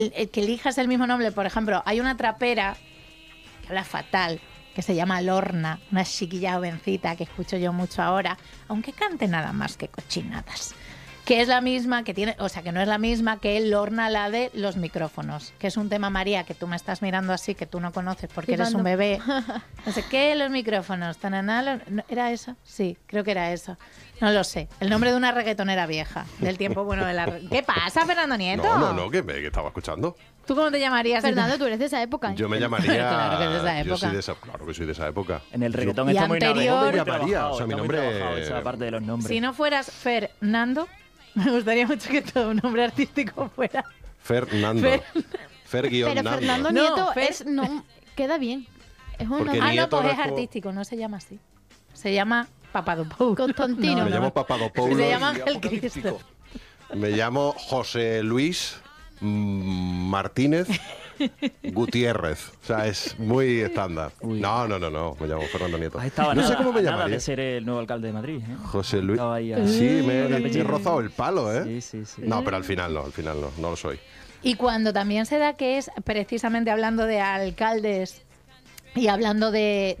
que elijas el mismo nombre. Por ejemplo, hay una trapera que habla fatal, que se llama Lorna, una chiquilla jovencita que escucho yo mucho ahora, aunque cante nada más que cochinadas. Que es la misma que tiene, o sea, que no es la misma que Lorna, la de los micrófonos, que es un tema, María, que tú me estás mirando así, que tú no conoces porque eres un bebé. No sé qué, los micrófonos. ¿Era eso? Sí, creo que era eso. No lo sé. El nombre de una reggaetonera vieja, del tiempo bueno de la... ¿Qué pasa, Fernando Nieto? No, que estaba escuchando. ¿Tú cómo te llamarías? Fernando, tú eres de esa época. Yo me llamaría... Claro que es de esa época. Yo soy de esa, claro que soy de esa época. En el reggaetón Y está muy anterior- navegado, Yo me llamaría, o sea, mi nombre... esa parte de los nombres. Si no fueras Fernando, me gustaría mucho que todo un nombre artístico fuera... Fernando. Fer-Nando. Pero Fernando No, Nieto Fer- no queda bien. Es un Porque nombre. Ah, no, Nieto pues no es es como- artístico, no se llama así. Se llama Papadopoulos. Constantino. Me No, llamo Papadopoulos. Se llama Ángel Cristo. Me llamo José Luis Martínez Gutiérrez. O sea, es muy estándar. Uy. No. Me llamo Fernando Nieto. Ahí estaba No nada, sé cómo me nada llamaría. de ser el nuevo alcalde de Madrid. José Luis. Estaba ahí, Sí, el he apellido. rozado el palo, ¿eh? Sí. No, pero al final no lo soy. Y cuando también se da que es, precisamente hablando de alcaldes y hablando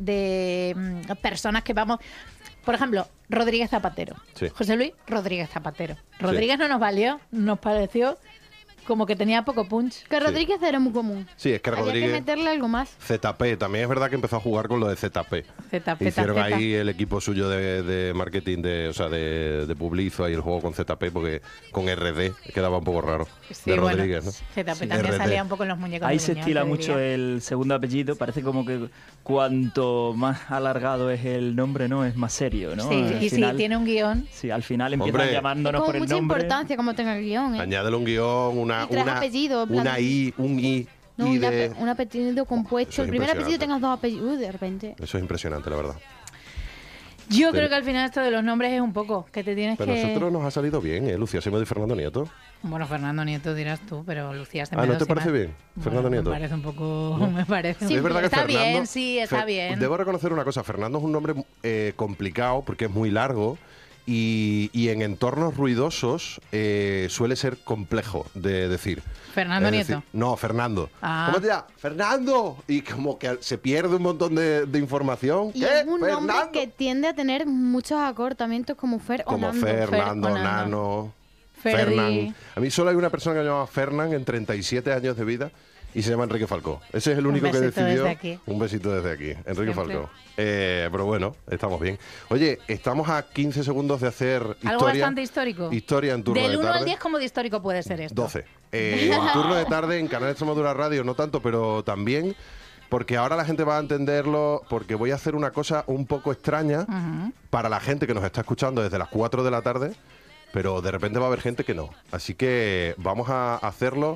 de personas que vamos... Por ejemplo, Rodríguez Zapatero. Sí. José Luis Rodríguez Zapatero. Rodríguez no nos valió, nos pareció como que tenía poco punch. Que Rodríguez era muy común. Sí, es que Había que Rodríguez... meterle algo más. ZP, también es verdad que empezó a jugar con lo de ZP. ZP, Hicieron ZP. ahí el equipo suyo de marketing, de Publizo, ahí el juego con ZP, porque con RD quedaba un poco raro. Sí, de bueno, Rodríguez, ¿no? ZP Sí, también RD. salía un poco en los muñecos. Ahí de se Buñuel, estila te mucho diría. el segundo apellido. Parece como que cuanto más alargado es el nombre, ¿no? Es más serio, ¿no? Sí, Al y final- si tiene un guión. Sí, al final empiezan Hombre. Es llamándonos con por el mucha nombre. importancia como tenga el guión, ¿eh? Añádele un guión, Y tres apellidos, en plan- una I, un I. No, I un apellido compuesto. Eso es El primer apellido impresionante. tengas dos apellidos. De repente. Eso es impresionante, la verdad. Yo Pero- creo que al final esto de los nombres es un poco que te tienes Pero a que... nosotros nos ha salido bien, ¿eh? Lucía Semedo y Fernando Nieto. Bueno, Fernando Nieto dirás tú, pero Lucía se ¿no te parece bien, Fernando Nieto? Me parece un poco... Me parece Sí, es verdad que está Fernando... bien, sí, está bien. Debo reconocer una cosa, Fernando es un nombre complicado porque es muy largo y en entornos ruidosos suele ser complejo de decir. Fernando Es Nieto. decir, no, Fernando. Ah. ¿Cómo te llamas? ¡Fernando! Y como que se pierde un montón de información. Y ¿Qué? es un nombre ¿Fernando? que tiende a tener muchos acortamientos como Fer o Como Nando. Fernando, Fer o Nando. Nano, Ferdi. Fernan. A mí solo hay una persona que se llama Fernan en 37 años de vida y se llama Enrique Falcó. Ese es el único que besito decidió. desde aquí. Un besito desde aquí, Enrique Siempre. Falcó. Pero bueno, estamos bien. Oye, estamos a 15 segundos de hacer historia. Algo bastante histórico. Historia en turno Del de 1 tarde. al 10, ¿cómo de histórico puede ser esto? 12. Turno de tarde en Canal Extremadura Radio, no tanto, pero también, porque ahora la gente va a entenderlo, porque voy a hacer una cosa un poco extraña para la gente que nos está escuchando desde las 4 de la tarde, pero de repente va a haber gente que no. Así que vamos a hacerlo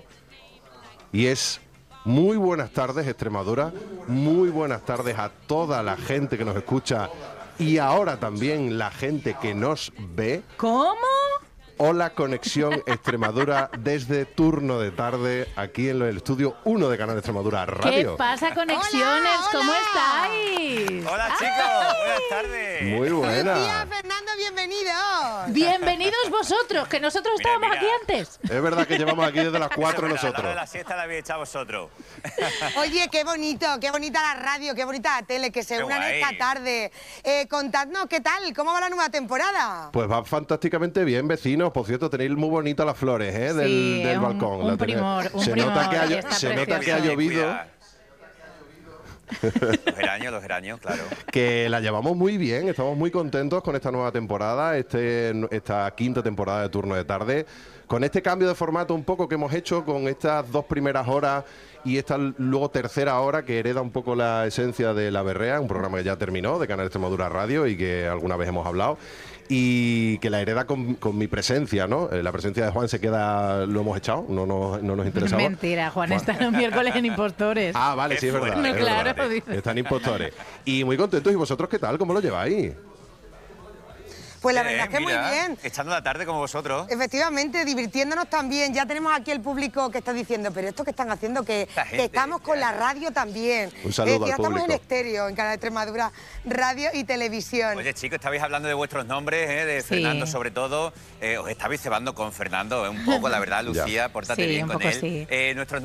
y es... Muy buenas tardes, Extremadura. Muy buenas tardes a toda la gente que nos escucha y ahora también la gente que nos ve. ¿Cómo? Hola, Conexión Extremadura desde turno de tarde aquí en el estudio 1 de Canal Extremadura ¿Qué Radio. pasa, Conexiones? ¿Cómo estáis? Hola chicos, buenas tardes. Muy Buenos días, buena. Fernando, bienvenido. Bienvenidos vosotros, que nosotros Mira, estábamos mira. aquí antes. Es verdad que llevamos aquí desde las 4 La hora nosotros. de la siesta la habéis echado vosotros. Oye, qué bonita la radio, qué bonita la tele, que se Qué unan guay. esta tarde. Contadnos, ¿qué tal? ¿Cómo va la nueva temporada? Pues va fantásticamente bien, vecinos. Por cierto, tenéis muy bonitas las flores del, Sí, del un- balcón. un La tenéis- primor, un se primor, nota que ha, y está se nota que ha precioso. llovido. Cuidado. Los geranios, claro. Que la llevamos muy bien, estamos muy contentos con esta nueva temporada, esta quinta temporada de Turno de Tarde, con este cambio de formato un poco que hemos hecho con estas dos primeras horas y esta luego tercera hora que hereda un poco la esencia de La Berrea, un programa que ya terminó de Canal Extremadura Radio y que alguna vez hemos hablado. Y que la hereda con mi presencia, ¿no? La presencia de Juan se queda, lo hemos echado, no nos interesaba. Mentira, Juan está los miércoles en Impostores. Ah, vale, sí, es verdad. No, es claro, verdad. dice. Están impostores. Y muy contentos. ¿Y vosotros qué tal? ¿Cómo lo lleváis? Pues la verdad es que muy mira, bien. Echando la tarde como vosotros. Efectivamente, divirtiéndonos también. Ya tenemos aquí el público que está diciendo, pero esto que están haciendo, que Esta gente, estamos con la radio también. Un saludo al ya estamos en público. estéreo, en Canal Extremadura, radio y televisión. Oye, chicos, estabais hablando de vuestros nombres, de Sí. Fernando sobre todo. Os estabais cebando con Fernando un poco, la verdad, Lucía, pórtate Sí, bien un con poco él. sí. Nuestros